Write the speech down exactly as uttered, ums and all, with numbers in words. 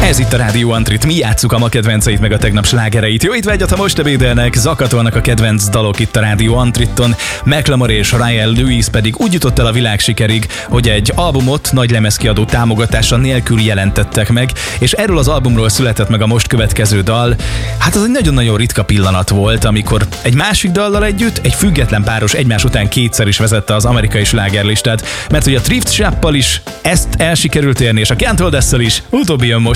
Ez itt a Rádió Antrit, mi játsszuk a ma kedvenceit meg a tegnap slágereit. Jó étvágyat, ha most ebédelnek, zakatolnak a kedvenc dalok itt a Rádió Antriton. Macklemore és Ryan Lewis pedig úgy jutott el a világsikerig, hogy egy albumot nagy lemezkiadó támogatása nélkül jelentettek meg, és erről az albumról született meg a most következő dal. Hát az egy nagyon-nagyon ritka pillanat volt, amikor egy másik dallal együtt egy független páros egymás után kétszer is vezette az amerikai slágerlistát, mert hogy a Thrift Shop-pal is ezt el sikerült érni, és a Can't Hold Us-szal is, utóbbi jön most.